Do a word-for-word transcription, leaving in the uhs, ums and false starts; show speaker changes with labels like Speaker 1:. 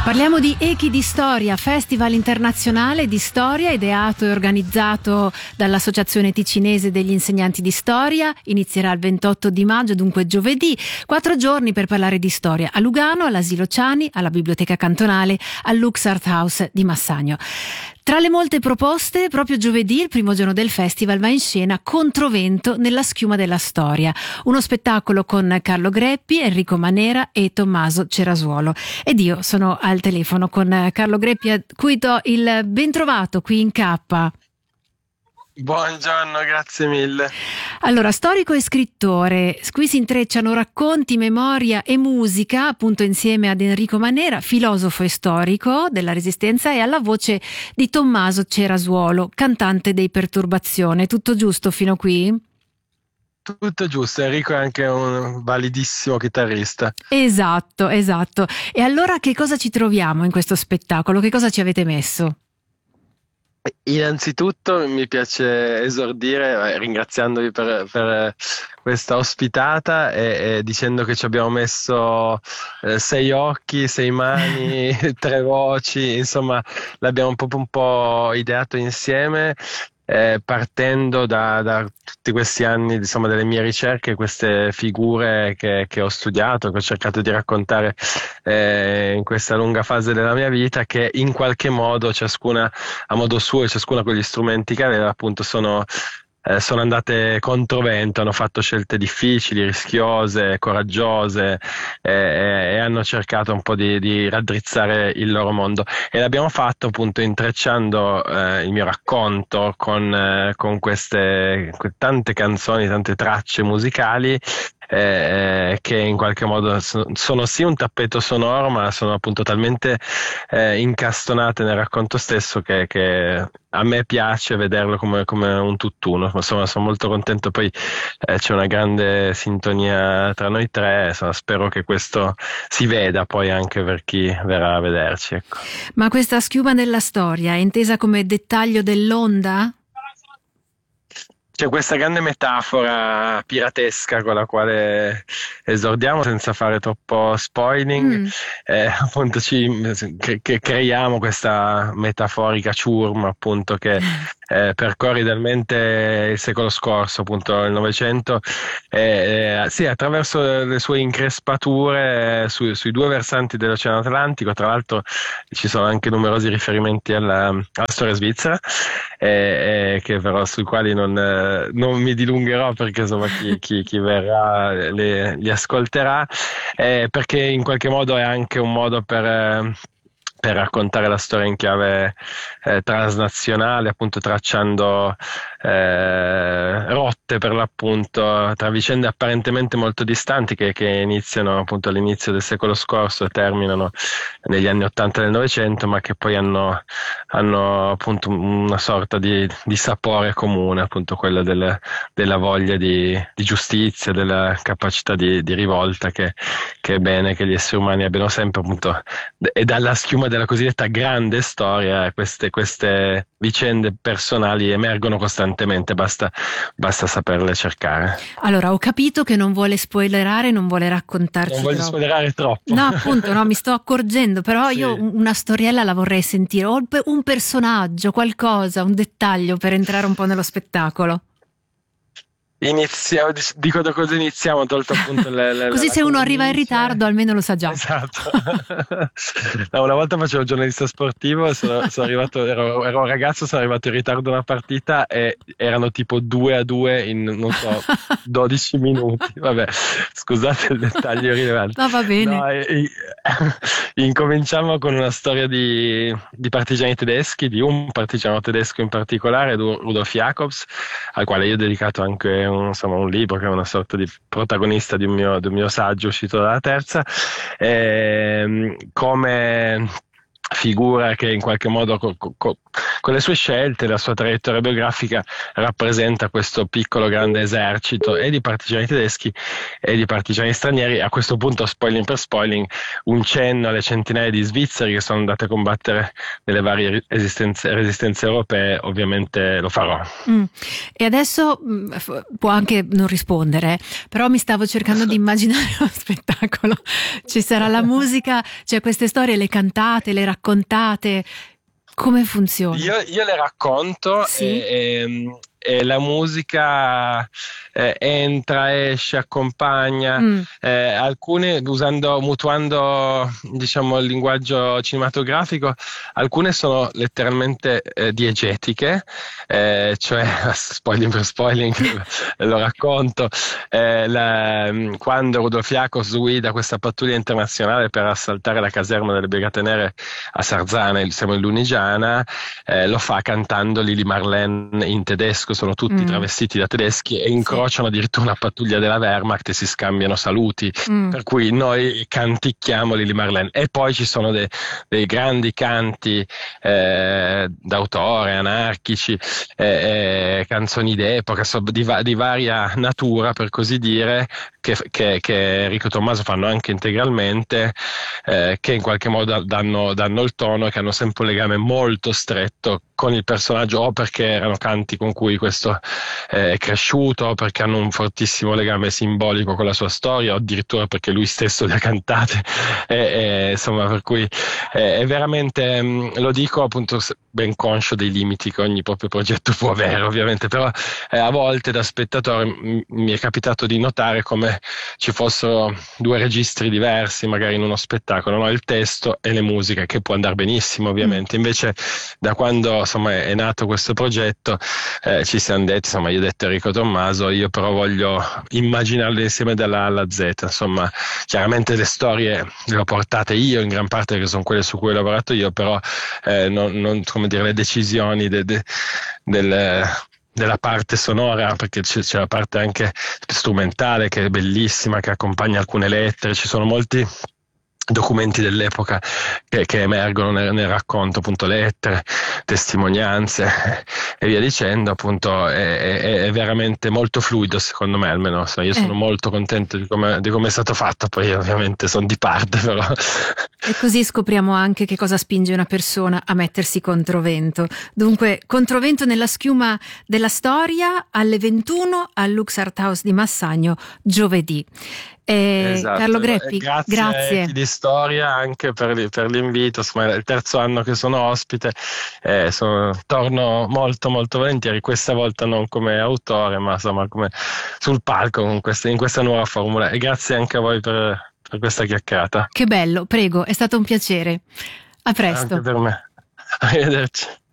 Speaker 1: Parliamo di Echi di Storia, festival internazionale di storia ideato e organizzato dall'Associazione Ticinese degli Insegnanti di Storia. Inizierà il ventotto di maggio, dunque giovedì. Quattro giorni per parlare di storia a Lugano, all'Asilo Ciani, alla Biblioteca Cantonale, al Lux Art House di Massagno. Tra le molte proposte, proprio giovedì, il primo giorno del festival, va in scena Controvento nella schiuma della storia, uno spettacolo con Carlo Greppi, Enrico Manera e Tommaso Cerasuolo. Ed io sono al telefono con Carlo Greppi, a cui do il bentrovato qui in K.
Speaker 2: Buongiorno, grazie mille.
Speaker 1: Allora, storico e scrittore, qui si intrecciano racconti, memoria e musica, appunto insieme ad Enrico Manera, filosofo e storico della Resistenza, e alla voce di Tommaso Cerasuolo, cantante dei Perturbazione. Tutto giusto fino qui?
Speaker 2: Tutto giusto, Enrico è anche un validissimo chitarrista.
Speaker 1: Esatto, esatto. E allora che cosa ci troviamo in questo spettacolo? Che cosa ci avete messo?
Speaker 2: Innanzitutto mi piace esordire eh, ringraziandovi per, per questa ospitata e, e dicendo che ci abbiamo messo eh, sei occhi, sei mani, tre voci, insomma l'abbiamo proprio un po' ideato insieme. Eh, partendo da, da tutti questi anni, insomma, delle mie ricerche, queste figure che, che ho studiato, che ho cercato di raccontare eh, in questa lunga fase della mia vita, che in qualche modo, ciascuna a modo suo e ciascuna con gli strumenti che aveva, appunto sono Eh, sono andate controvento, hanno fatto scelte difficili, rischiose, coraggiose eh, e hanno cercato un po' di, di raddrizzare il loro mondo, e l'abbiamo fatto appunto intrecciando eh, il mio racconto con, eh, con queste tante canzoni, tante tracce musicali Eh, che in qualche modo so, sono sì un tappeto sonoro, ma sono appunto talmente eh, incastonate nel racconto stesso che, che a me piace vederlo come, come un tutt'uno. Insomma, sono molto contento, poi eh, c'è una grande sintonia tra noi tre, insomma, spero che questo si veda poi anche per chi verrà a vederci, ecco.
Speaker 1: Ma questa schiuma della storia è intesa come dettaglio dell'onda?
Speaker 2: C'è questa grande metafora piratesca con la quale esordiamo senza fare troppo spoiling, mm. eh, appunto ci che, che creiamo questa metaforica ciurma appunto che eh, percorre idealmente il secolo scorso, appunto il Novecento, eh, eh, sì, attraverso le sue increspature eh, su, sui due versanti dell'Oceano Atlantico. Tra l'altro ci sono anche numerosi riferimenti alla, alla storia svizzera, eh, eh, che però sui quali non eh, non mi dilungherò, perché insomma chi, chi, chi verrà le, li ascolterà, eh, perché in qualche modo è anche un modo per, eh, per raccontare la storia in chiave eh, transnazionale, appunto tracciando eh, rotte per l'appunto tra vicende apparentemente molto distanti che, che iniziano appunto all'inizio del secolo scorso e terminano negli anni ottanta del Novecento, ma che poi hanno, hanno appunto una sorta di, di sapore comune, appunto quello del, della voglia di, di giustizia, della capacità di, di rivolta che, che è bene che gli esseri umani abbiano sempre, appunto, e dalla schiuma della cosiddetta grande storia queste, queste vicende personali emergono costantemente, basta, basta saperle cercare.
Speaker 1: Allora, ho capito che non vuole spoilerare, non vuole raccontarci
Speaker 2: non voglio
Speaker 1: troppo.
Speaker 2: spoilerare troppo.
Speaker 1: No, appunto, no, mi sto accorgendo, però sì. Io una storiella la vorrei sentire, o un personaggio, qualcosa, un dettaglio per entrare un po' nello spettacolo.
Speaker 2: Iniziamo, dico da cosa iniziamo, tolto appunto le, le,
Speaker 1: così se uno arriva in ritardo almeno lo sa già.
Speaker 2: Esatto. No, una volta facevo il giornalista sportivo, sono, sono arrivato, ero, ero un ragazzo, sono arrivato in ritardo a una partita e erano tipo due a due in, non so, dodici minuti. Vabbè, scusate il dettaglio rilevante.
Speaker 1: No, va bene.
Speaker 2: No, e, e, incominciamo con una storia di, di partigiani tedeschi, di un partigiano tedesco in particolare, Rudolf Jacobs, al quale io ho dedicato anche un, insomma, un libro che è una sorta di protagonista di un mio, di un mio saggio uscito dalla Terza, eh, come figura che in qualche modo co- co- con le sue scelte, la sua traiettoria biografica rappresenta questo piccolo grande esercito e di partigiani tedeschi e di partigiani stranieri. A questo punto, spoiling per spoiling, un cenno alle centinaia di svizzeri che sono andati a combattere nelle varie resistenze, resistenze europee, ovviamente lo farò.
Speaker 1: Mm. E adesso mh, può anche non rispondere, però mi stavo cercando di immaginare uno spettacolo. Ci sarà la musica, cioè queste storie le cantate, le raccontate, come funziona?
Speaker 2: Io, io le racconto,
Speaker 1: sì.
Speaker 2: e, e, e la musica eh, entra, esce, accompagna, mm. eh, alcune usando, mutuando diciamo il linguaggio cinematografico, alcune sono letteralmente eh, diegetiche, eh, cioè spoiling per spoiling lo racconto, eh, la, quando Rudolf Jacobs guida questa pattuglia internazionale per assaltare la caserma delle Brigate Nere a Sarzana, siamo in Lunigiana, eh, lo fa cantando Lili Marlene in tedesco, sono tutti mm. travestiti da tedeschi e incrociano addirittura una pattuglia della Wehrmacht e si scambiano saluti, mm. per cui noi canticchiamo Lili Marlene. E poi ci sono dei, dei grandi canti eh, d'autore, anarchici, eh, eh, canzoni d'epoca, so, di, va- di varia natura, per così dire, che, che, che Enrico Tommaso fanno anche integralmente, eh, che in qualche modo danno, danno il tono e che hanno sempre un legame molto stretto con il personaggio, o perché erano canti con cui questo eh, è cresciuto, o perché hanno un fortissimo legame simbolico con la sua storia, o addirittura perché lui stesso le ha cantate, e, e, insomma, per cui eh, è veramente, mh, lo dico appunto ben conscio dei limiti che ogni proprio progetto può avere, ovviamente, però eh, a volte da spettatore m- mi è capitato di notare come ci fossero due registri diversi magari in uno spettacolo, no? Il testo e le musiche, che può andare benissimo ovviamente, invece da quando insomma è nato questo progetto eh, ci siamo detti, insomma io ho detto a Enrico Tommaso, io però voglio immaginarlo insieme dalla A alla Z, insomma chiaramente le storie le ho portate io in gran parte, che sono quelle su cui ho lavorato io, però eh, non, non come dire, le decisioni de, de, del della parte sonora, perché c'è, c'è la parte anche strumentale che è bellissima, che accompagna alcune lettere, ci sono molti documenti dell'epoca che, che emergono nel, nel racconto, appunto lettere, testimonianze e via dicendo, appunto è, è, è veramente molto fluido, secondo me, almeno io sono eh. molto contento di come, di come è stato fatto, poi ovviamente sono di parte però.
Speaker 1: E così scopriamo anche che cosa spinge una persona a mettersi controvento. Dunque, controvento nella schiuma della storia, alle ventuno al Lux Art House di Massagno, giovedì. Eh,
Speaker 2: esatto.
Speaker 1: Carlo Greppi,
Speaker 2: grazie,
Speaker 1: grazie.
Speaker 2: di storia anche per, per l'invito, insomma è il terzo anno che sono ospite, eh, sono, torno molto molto volentieri, questa volta non come autore ma insomma come sul palco con queste, in questa nuova formula, e grazie anche a voi per, per questa chiacchierata.
Speaker 1: Che bello, prego, è stato un piacere, a presto.
Speaker 2: Anche per me, arrivederci.